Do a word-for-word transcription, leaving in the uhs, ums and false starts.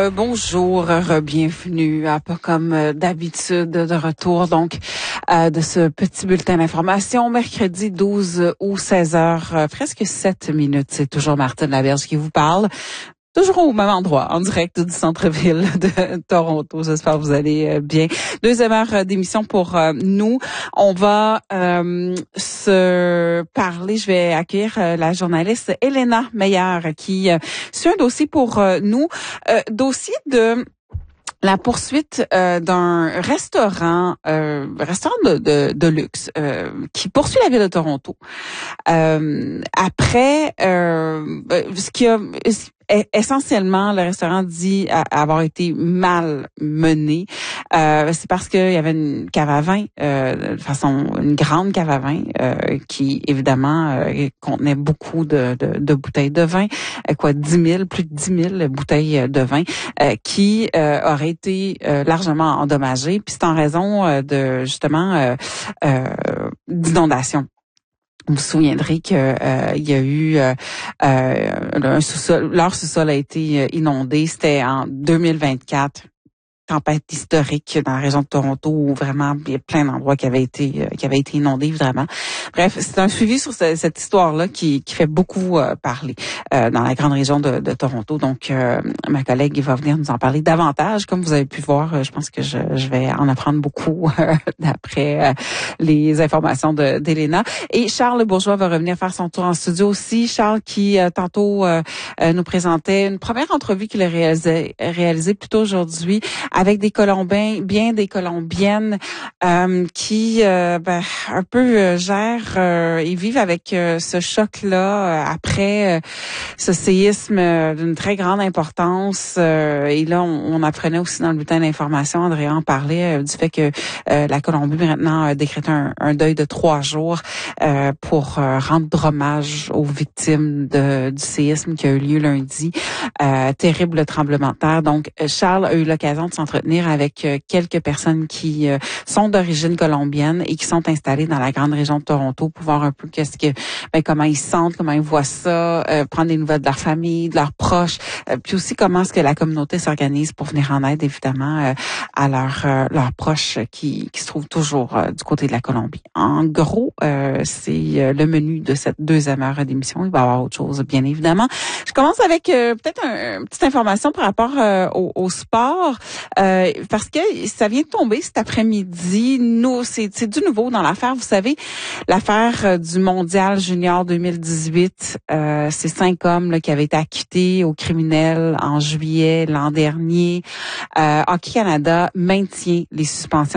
bonjour, bienvenue à pas comme euh, d'habitude de retour donc euh, de ce petit bulletin d'information mercredi douze août seize heures, euh, presque sept minutes. C'est toujours Martine Laberge qui vous parle. Toujours au même endroit, en direct du centre-ville de Toronto. J'espère que vous allez bien. Deuxième heure d'émission pour euh, nous. On va euh, se parler. Je vais accueillir euh, la journaliste Elena Meyer qui euh, suit un dossier pour euh, nous. Euh, dossier de la poursuite euh, d'un restaurant, euh, restaurant de, de, de luxe euh, qui poursuit la ville de Toronto. Euh, après, euh, ce qui a... Essentiellement, le restaurant dit avoir été mal mené. Euh, c'est parce qu'il y avait une cave à vin, euh, de façon une grande cave à vin, euh, qui évidemment euh, contenait beaucoup de, de, de bouteilles de vin, euh, quoi, dix mille, plus de dix mille bouteilles de vin, euh, qui euh, auraient été euh, largement endommagées. Puis c'est en raison euh, de justement euh, euh, d'inondations. Vous vous souviendrez que euh, il y a eu euh, euh, un sous-sol, leur sous-sol a été inondé. C'était en deux mille vingt-quatre. Tempête historique dans la région de Toronto où vraiment il y a plein d'endroits qui avaient été euh, qui avaient été inondés évidemment. Bref, c'est un suivi sur ce, cette histoire-là qui, qui fait beaucoup euh, parler euh, dans la grande région de, de Toronto. Donc, euh, ma collègue va venir nous en parler davantage. Comme vous avez pu voir, euh, je pense que je, je vais en apprendre beaucoup euh, d'après euh, les informations de d'Elena. Et Charles Bourgeois va revenir faire son tour en studio aussi. Charles qui euh, tantôt euh, euh, nous présentait une première entrevue qu'il a réalisée réalisée plus tôt aujourd'hui avec des Colombiens, bien des Colombiennes euh, qui euh, ben, un peu euh, gèrent euh, et vivent avec euh, ce choc-là euh, après euh, ce séisme euh, d'une très grande importance. Euh, et là, on, on apprenait aussi dans le bulletin d'information, Andrea en parlait, euh, du fait que euh, la Colombie maintenant a décrété un, un deuil de trois jours euh, pour euh, rendre hommage aux victimes de, du séisme qui a eu lieu lundi. Euh, terrible tremblement de terre. Donc, Charles a eu l'occasion de s'entretenir avec euh, quelques personnes qui euh, sont d'origine colombienne et qui sont installées dans la grande région de Toronto pour voir un peu qu'est-ce que, ben, comment ils se sentent, comment ils voient ça, euh, prendre des nouvelles de leur famille, de leurs proches, euh, puis aussi comment est-ce que la communauté s'organise pour venir en aide évidemment euh, à leurs euh, leurs proches qui qui se trouvent toujours euh, du côté de la Colombie. En gros, euh, c'est euh, le menu de cette deuxième heure d'émission. Il va y avoir autre chose, bien évidemment. Je commence avec euh, peut-être un, une petite information par rapport euh, au, au sport. Euh, parce que ça vient de tomber cet après-midi. Nous, c'est, c'est du nouveau dans l'affaire. Vous savez, l'affaire euh, du Mondial Junior deux mille dix-huit, euh, c'est cinq hommes là, qui avaient été acquittés au criminel en juillet l'an dernier. Euh, Hockey Canada maintient les suspensions